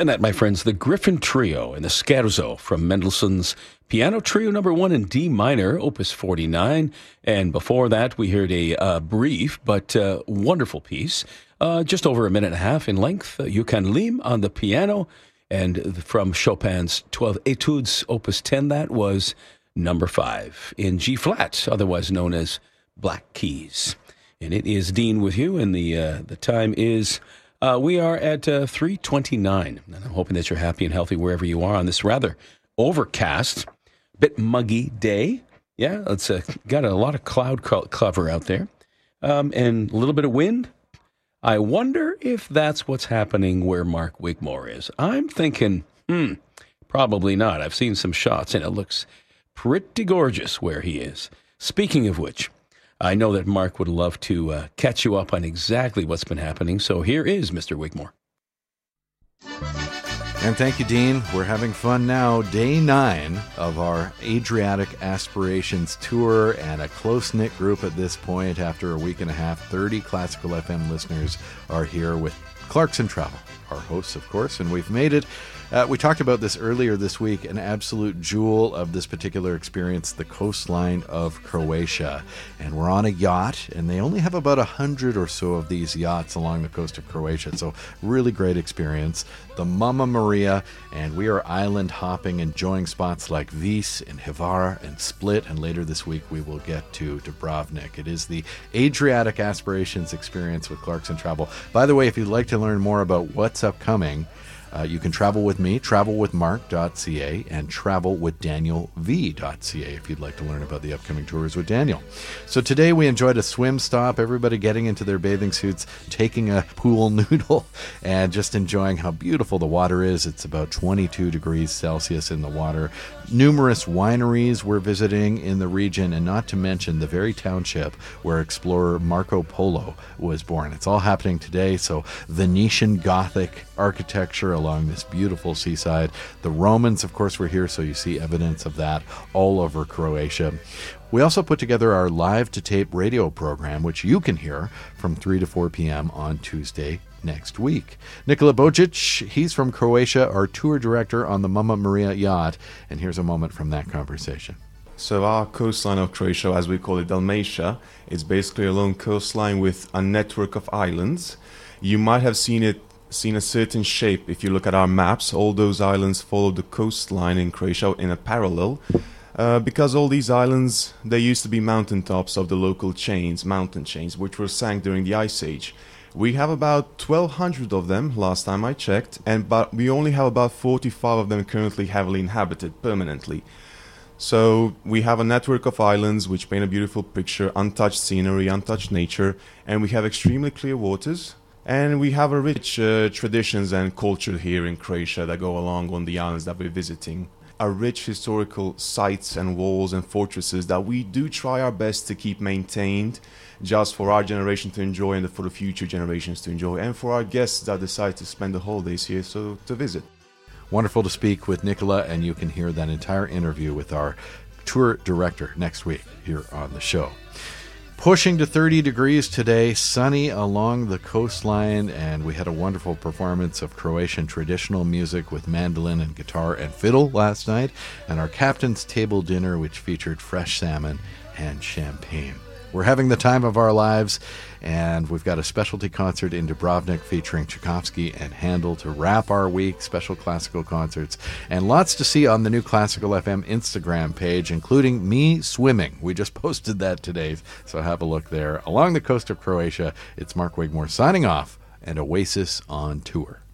And that, my friends, the Griffin Trio and the Scherzo from Mendelssohn's Piano Trio No. 1 in D minor, Opus 49. And before that, we heard a brief but wonderful piece, just over a minute and a half in length, Yukon Lim on the piano. And from Chopin's 12 Etudes, Opus 10, that was No. 5 in G-flat, otherwise known as Black Keys. And it is Dean with you, and the time is... we are at 3:29, and I'm hoping that you're happy and healthy wherever you are on this rather overcast, bit muggy day. Yeah, it's got a lot of cloud cover out there, and a little bit of wind. I wonder if that's what's happening where Mark Wigmore is. I'm thinking, probably not. I've seen some shots, and it looks pretty gorgeous where he is. Speaking of which, I know that Mark would love to catch you up on exactly what's been happening, so here is Mr. Wigmore. And thank you, Dean. We're having fun now. Day 9 of our Adriatic Aspirations Tour, and a close-knit group at this point. After a week and a half, 30 Classical FM listeners are here with Clarkson Travel, our hosts, of course, and we've made it. We talked about this earlier this week, an absolute jewel of this particular experience, the coastline of Croatia. And we're on a yacht, and they only have about 100 or so of these yachts along the coast of Croatia. So really great experience. The Mama Maria, and we are island hopping, enjoying spots like Vis and Hvar and Split, and later this week we will get to Dubrovnik. It is the Adriatic Aspirations experience with Clarkson Travel. By the way, if you'd like to learn more about what's upcoming, you can travel with me, travelwithmark.ca, and travelwithdanielv.ca if you'd like to learn about the upcoming tours with Daniel. So today we enjoyed a swim stop, everybody getting into their bathing suits, taking a pool noodle, and just enjoying how beautiful the water is. It's about 22 degrees Celsius in the water. Numerous wineries we're visiting in the region, and not to mention the very township where explorer Marco Polo was born. It's all happening today, so Venetian Gothic architecture along this beautiful seaside. The Romans, of course, were here, so you see evidence of that all over Croatia. We also put together our live-to-tape radio program, which you can hear from 3 to 4 p.m. on Tuesday next week. Nikola Bojic, he's from Croatia, our tour director on the Mama Maria yacht, and here's a moment from that conversation. So our coastline of Croatia, as we call it, Dalmatia, is basically a long coastline with a network of islands. You might have seen a certain shape if you look at our maps. All those islands follow the coastline in Croatia in a parallel. Because all these islands, they used to be mountaintops of the local mountain chains, which were sank during the Ice Age. We have about 1,200 of them, last time I checked, but we only have about 45 of them currently heavily inhabited permanently. So we have a network of islands which paint a beautiful picture, untouched scenery, untouched nature, and we have extremely clear waters. And we have a rich traditions and culture here in Croatia that go along on the islands that we're visiting. A rich historical sites and walls and fortresses that we do try our best to keep maintained, just for our generation to enjoy and for the future generations to enjoy, and for our guests that decide to spend the holidays here to visit. Wonderful to speak with Nikola, and you can hear that entire interview with our tour director next week here on the show. Pushing to 30 degrees today, sunny along the coastline, and we had a wonderful performance of Croatian traditional music with mandolin and guitar and fiddle last night, and our captain's table dinner, which featured fresh salmon and champagne. We're having the time of our lives, and we've got a specialty concert in Dubrovnik featuring Tchaikovsky and Handel to wrap our week, special classical concerts, and lots to see on the new Classical FM Instagram page, including me swimming. We just posted that today, so have a look there. Along the coast of Croatia, it's Mark Wigmore signing off, and Oasis on tour.